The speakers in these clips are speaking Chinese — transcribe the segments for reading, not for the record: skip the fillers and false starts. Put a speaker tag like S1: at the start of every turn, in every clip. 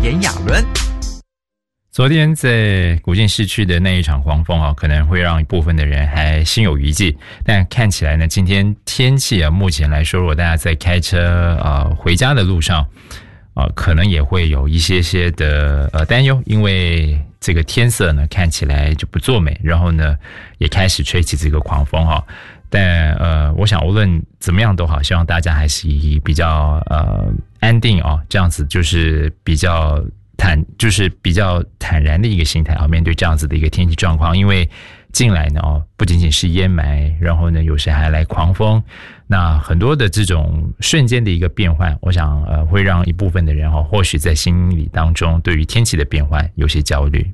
S1: 炎亚纶。
S2: 昨天在古晋市区的那一场狂风可能会让一部分的人还心有余悸，但看起来呢，今天天气目前来说，如果大家在开车回家的路上可能也会有一些的担忧，因为这个天色呢看起来就不作美，然后呢也开始吹起这个狂风但我想无论怎么样都好，希望大家还是以比较安定这样子就是比较坦然的一个心态面对这样子的一个天气状况，因为近来呢不仅仅是烟霾，然后呢有时还来狂风，那很多的这种瞬间的一个变换，我想会让一部分的人或许在心理当中对于天气的变换有些焦虑。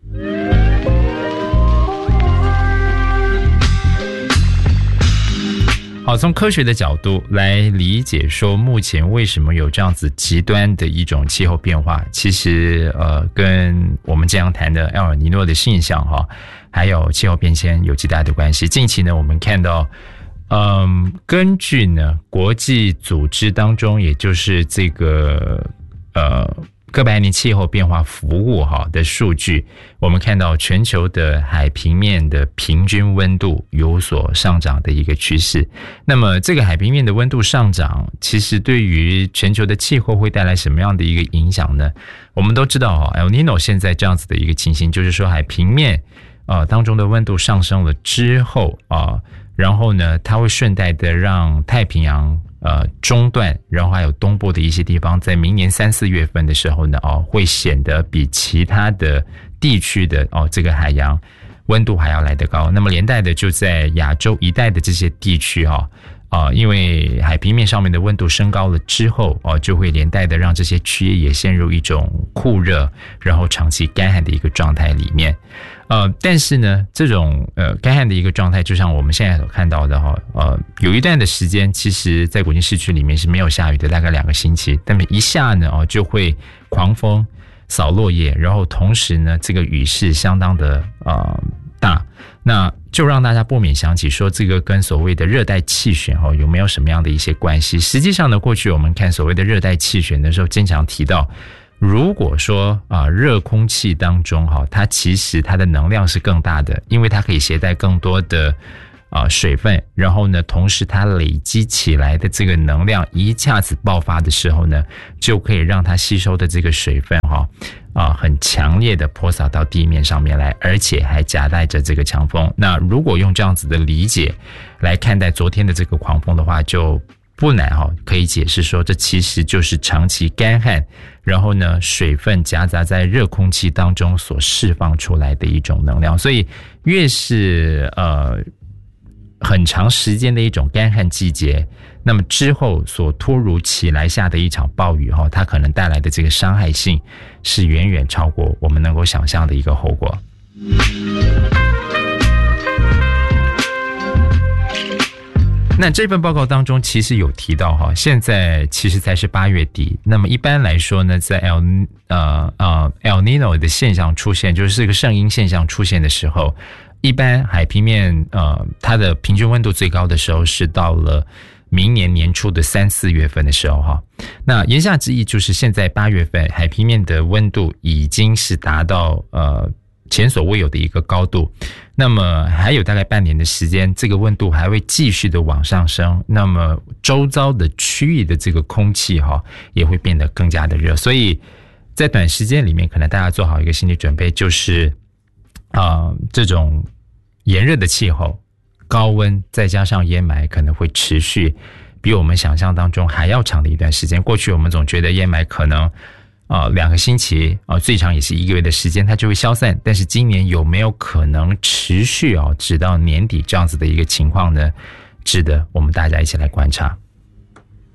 S2: 好，从科学的角度来理解说目前为什么有这样子极端的一种气候变化，其实跟我们这样谈的埃尔尼诺的现象还有气候变迁有极大的关系。近期呢我们看到根据呢国际组织当中，也就是这个哥白尼气候变化服务的数据，我们看到全球的海平面的平均温度有所上涨的一个趋势。那么这个海平面的温度上涨，其实对于全球的气候会带来什么样的一个影响呢？我们都知道El Nino 现在这样子的一个情形，就是说海平面当中的温度上升了之后然后呢它会顺带的让太平洋中段，然后还有东部的一些地方，在明年3、4月份的时候呢会显得比其他的地区的这个海洋温度还要来得高。那么连带的就在亚洲一带的这些地区因为海平面上面的温度升高了之后就会连带的让这些区域也陷入一种酷热，然后长期干旱的一个状态里面。但是呢这种干旱的一个状态，就像我们现在所看到的有一段的时间其实在古晋市区里面是没有下雨的，大概2个星期，但一下呢就会狂风扫落叶，然后同时呢这个雨势相当的大，那就让大家不免想起说这个跟所谓的热带气旋有没有什么样的一些关系。实际上呢过去我们看所谓的热带气旋的时候，经常提到如果说热空气当中它其实它的能量是更大的，因为它可以携带更多的水分，然后呢同时它累积起来的这个能量一下子爆发的时候呢，就可以让它吸收的这个水分很强烈的泼洒到地面上面来，而且还夹带着这个强风。那如果用这样子的理解来看待昨天的这个狂风的话，就不难可以解释说这其实就是长期干旱，然后呢水分夹杂在热空气当中所释放出来的一种能量。所以越是很长时间的一种干旱季节，那么之后所突如其来下的一场暴雨它可能带来的这个伤害性是远远超过我们能够想象的一个后果。那这份报告当中其实有提到现在其实才是8月底，那么一般来说呢，在 El Nino 的现象出现，就是这个圣婴现象出现的时候，一般海平面它的平均温度最高的时候是到了明年年初的3、4月份的时候那言下之意就是现在8月份海平面的温度已经是达到前所未有的一个高度，那么还有大概半年的时间，这个温度还会继续的往上升，那么周遭的区域的这个空气也会变得更加的热。所以在短时间里面可能大家做好一个心理准备，就是这种炎热的气候，高温再加上烟霾可能会持续比我们想象当中还要长的一段时间。过去我们总觉得烟霾可能2个星期最长也是1个月的时间它就会消散，但是今年有没有可能持续直到年底这样子的一个情况呢？值得我们大家一起来观察。